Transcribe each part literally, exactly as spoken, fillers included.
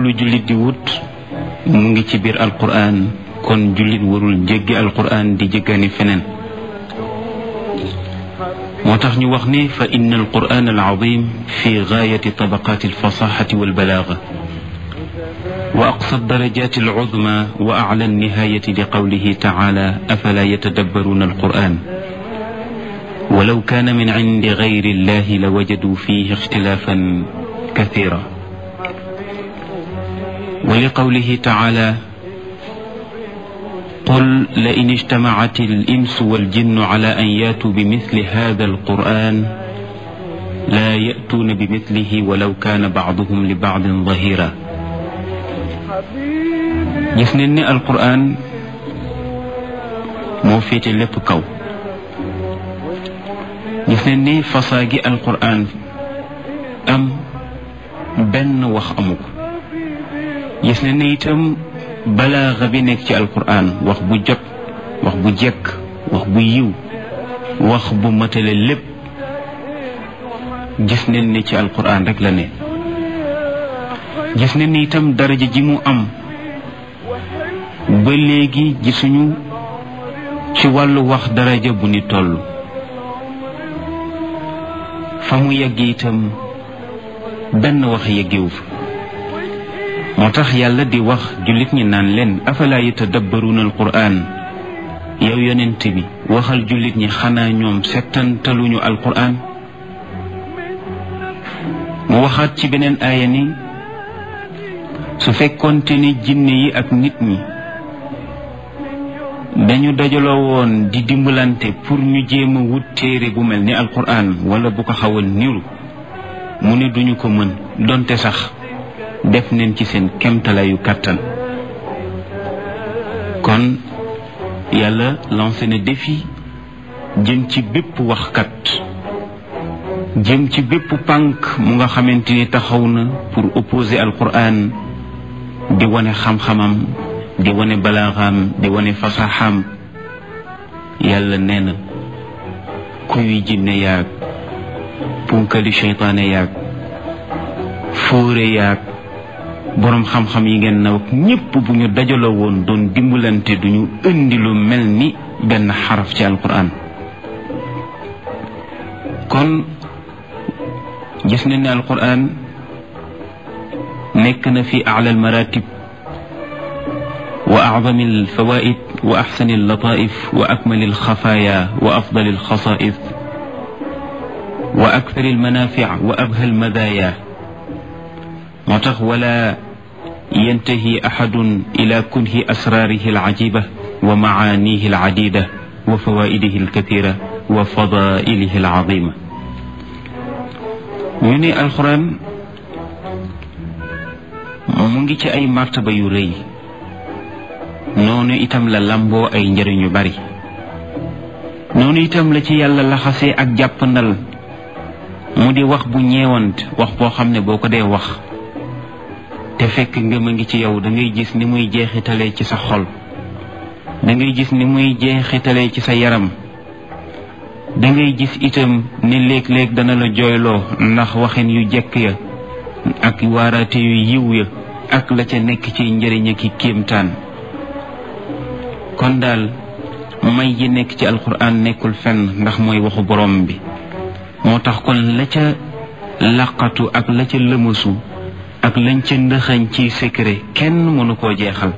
lu jullit di wut mu ngi ci biir alquran kon jullit warul jéggi alquran di jéggaani feneen moo tax ñu wax ni fa inna alquran alazim fi gaayati tabaqaati alfasaxati walbalaaga wa aqsa darajaati alcudma wa acla alnihayati li qawlihi taala afala yatadabbaruuna alquran walaw kaana min cindi gayri illahi la wajaduu fiihi ixtilaafan kasiira wa li qawlihi taala qul la in ijtamacat al-insu wal-jinnu ala an yaatuu bimithli haadha al-qur'aan laa ya'tuuna bimithlihi walaw kaana ba'duhum li ba'din zahiira. gis nañ ne Alqur'aan moo féete lépp kaw. gis nañ ne fasaa gi Alqur'aan am benn wax amu ko. gis nañ ne itam balaaxa bi nekk ci alquran wax bu jot wax bu jekk wax bu yiw wax bu matale lépp gis nañ ne ci alquran rek la ne gis nañ ne itam daraja ji mu am ba léegi gisuñu ci wàllu wax daraja bu ni toll fa mu yegg itam benn wax yeggewu fa moo tax yàlla di wax jullit ñi naan leen afala yatadabbaruuna alquran yow yonent bi waxal jullit ñi xanaa ñoom settantaluñu alquran mu waxaat ci beneen aaya ni su fekkoonte ni jinne yi ak nit ñi dañu dajaloo woon di dimbalante pour ñu jéem a wut téere bu mel ni alquran wala bu ko xaw a niru mu ne duñu ko mën donte sax def neen ci seen kemtalayu kàttan kon yàlla lancé na défi jëm ci bépp waxkat jëm ci bépp pànk mu nga xamante ni taxaw na pour opposer alquran di wane xam-xamam di wane balaaxam di wane fasaxam yàlla nee na kuy jinne yaag punkali seytaane yaag fóore yaag boroom xam-xam yi ngeen naw ñépp bu ñu dajaloo woon doon dimbalante duñu indi lu mel ni benn xaraf ci alquran kon gis nañ ne alquran nekk na fi a'la almaratib wa a'zami alfawaid wa axsani allataif wa akmali alxafaaya wa afdali alxasaa'is wa akthari almanafic wa abha almadaaya moo tax wala yantahi axadun ila kunhi asraarihi alcajiba wa macaanihi alcadida wa fawaidihi alkathira wa fadailihi alcazima ñu ne alxuraan mu ngi ci ay martaba yu rëy noonu itam la lamboo ay njëriñ yu bari noonu itam la ci yàlla laxasee ak jàppandal mu di wax bu ñeewant wax boo xam ne boo ko dee wax te fekk ngëm a ngi ci yow da ngay gis ni muy jeexitalee ci sa xol da ngay gis ni muy jeexitalee ci sa yaram da ngay gis itam ni léeg-léeg dana la jooyloo ndax waxin yu jekk ya ak waaraate yu yiw ya ak la ca nekk ci njëriñ ak kéemtaan kon daal may yi nekk ci alquran nekkul fenn ndax mooy waxu borom bi moo tax kon la ca laqatu ak la ca lëmasu ak lañ ca ndëxañ ci secret kenn mënu koo jeexal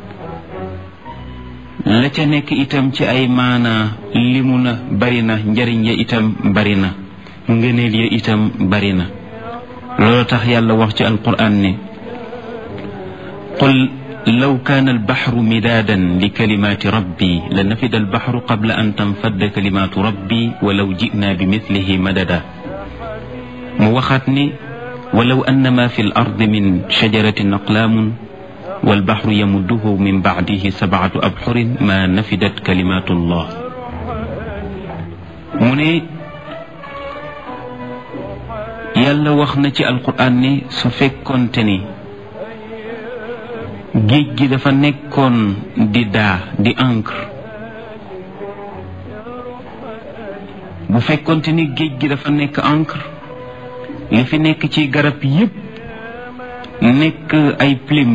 la ca nekk itam ci ay maana limu na bari na njariñ ya itam bari na ngëneel ya itam bari na loolu tax yàlla wax ci alquran ne qul law kaana albaxru midaadan li kalimaati rabbi la nafida albaxru qabla an tanfadda kalimaatu rabbi walaw jinaa bi mislihi madada mu waxaat ni walaw annama fi al-ardi min shajaratin aqlaamun walbaxru yamudduhu min bacdihi sabcatu abxurin ma nafidat kalimaatullah mu ne yàlla wax na ci alquraan ni su fekkoonte ni géej gi dafa nekkoon di daa di encre bu fekkoonte ni géej gi dafa nekk encre li fi nekk ci garab yépp nekk ay plume